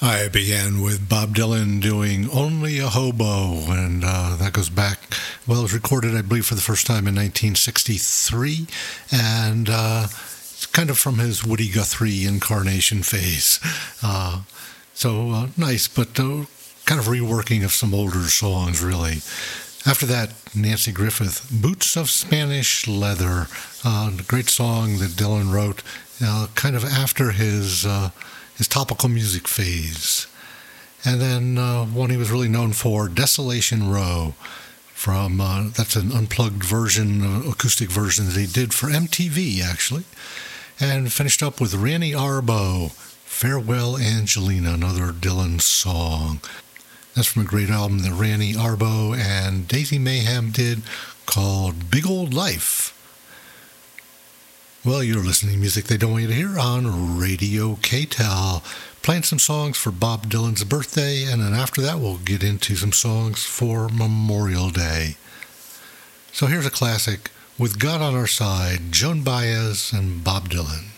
I began with Bob Dylan doing Only a Hobo, and that goes back, well, it was recorded, I believe, for the first time in 1963, and it's kind of from his Woody Guthrie incarnation phase. So nice, but kind of reworking of some older songs, really. After that, Nancy Griffith, Boots of Spanish Leather, a great song that Dylan wrote kind of after his topical music phase. And then one he was really known for, Desolation Row, from that's an unplugged version, acoustic version that he did for MTV, actually. And finished up with Ranny Arbo, Farewell Angelina, another Dylan song. That's from a great album that Ranny Arbo and Daisy Mayhem did called Big Old Life. Well, you're listening to music they don't want you to hear on Radio KTAL. Playing some songs for Bob Dylan's birthday, and then after that we'll get into some songs for Memorial Day. So here's a classic, With God on Our Side, Joan Baez and Bob Dylan.